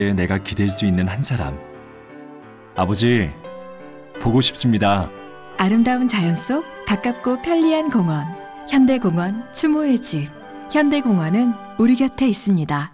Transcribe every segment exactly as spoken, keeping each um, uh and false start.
내가 기댈 수 있는 한 사람. 아버지, 보고 싶습니다. 아름다운 자연 속 가깝고 편리한 공원. 현대공원 추모의 집. 현대공원은 우리 곁에 있습니다.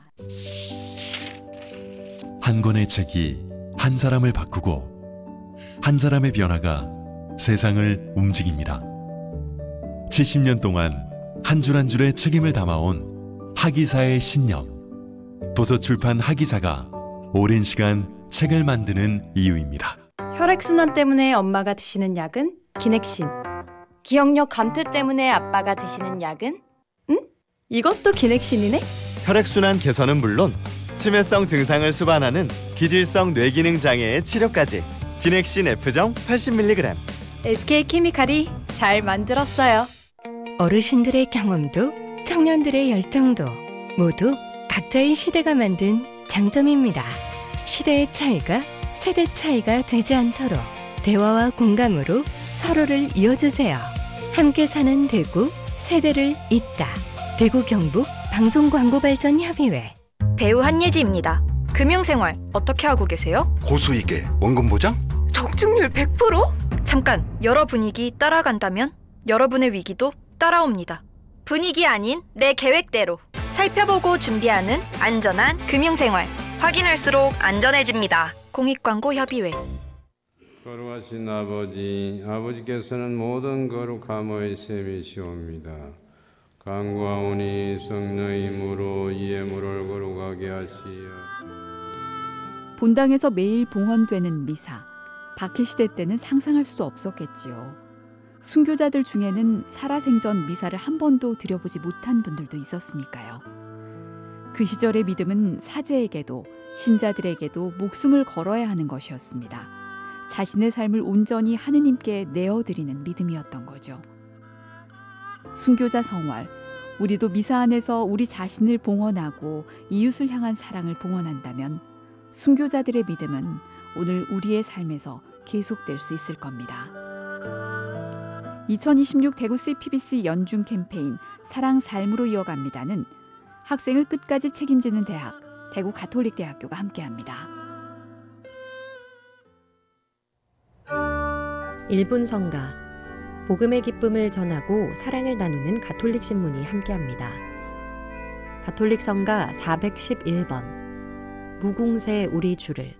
한 권의 책이 한 사람을 바꾸고 한 사람의 변화가 세상을 움직입니다. 칠십 년 동안 한 줄 한 줄의 책임을 담아온 하기사의 신념. 도서출판 하기사가 오랜 시간 책을 만드는 이유입니다. 혈액순환 때문에 엄마가 드시는 약은 기넥신. 기억력 감퇴 때문에 아빠가 드시는 약은? 응? 이것도 기넥신이네? 혈액순환 개선은 물론 치매성 증상을 수반하는 기질성 뇌기능 장애의 치료까지 기넥신 F정 팔십 밀리그램. 에스케이케미칼이 잘 만들었어요. 어르신들의 경험도 청년들의 열정도 모두 각자의 시대가 만든 장점입니다. 시대의 차이가 세대 차이가 되지 않도록 대화와 공감으로 서로를 이어주세요. 함께 사는 대구, 세대를 잇다. 대구 경북 방송광고발전협의회. 배우 한예지입니다. 금융생활 어떻게 하고 계세요? 고수익에 원금 보장? 적중률 백 퍼센트? 잠깐, 여러 분위기 따라간다면 여러분의 위기도 따라옵니다. 분위기 아닌 내 계획대로 살펴보고 준비하는 안전한 금융생활. 확인할수록 안전해집니다. 공익광고협의회. 거룩하신 아버지, 아버지께서는 모든 거룩함의 셈이시옵니다. 간구하오니 성령의 힘으로 이 예물을 거룩하게 하시어. 본당에서 매일 봉헌되는 미사. 박해시대 때는 상상할 수도 없었겠지요. 순교자들 중에는 살아생전 미사를 한 번도 드려보지 못한 분들도 있었으니까요. 그 시절의 믿음은 사제에게도 신자들에게도 목숨을 걸어야 하는 것이었습니다. 자신의 삶을 온전히 하느님께 내어드리는 믿음이었던 거죠. 순교자 성활, 우리도 미사 안에서 우리 자신을 봉헌하고 이웃을 향한 사랑을 봉헌한다면 순교자들의 믿음은 오늘 우리의 삶에서 계속될 수 있을 겁니다. 이천이십육 대구 씨피비씨 연중 캠페인 사랑 삶으로 이어갑니다는 학생을 끝까지 책임지는 대학, 대구 가톨릭대학교가 함께합니다. 일 분 성가, 복음의 기쁨을 전하고 사랑을 나누는 가톨릭 신문이 함께합니다. 가톨릭 성가 사백십일 번, 무궁세 우리 주를.